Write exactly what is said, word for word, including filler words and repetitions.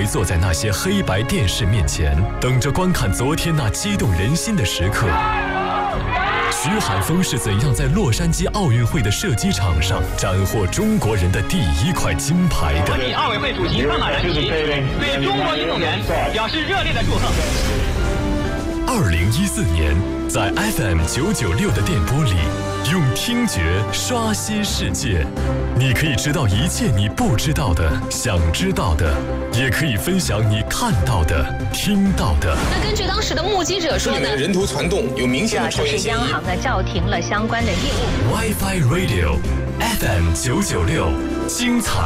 围坐在那些黑白电视面前，等着观看昨天那激动人心的时刻。徐海峰是怎样在洛杉矶奥运会的射击场上斩获中国人的第一块金牌的？ 国际奥委会主席范马然奇对中国运动员表示热烈的祝贺。 二零一四年，在 F M 九九六的电波里，用听觉刷新世界。你可以知道一切你不知道的、想知道的，也可以分享你看到的、听到的。 那根据当时的目击者说呢， 人头攒动有明显的超越嫌疑。 央行呢叫停了相关的业务。 WiFi Radio F M 九九六，精彩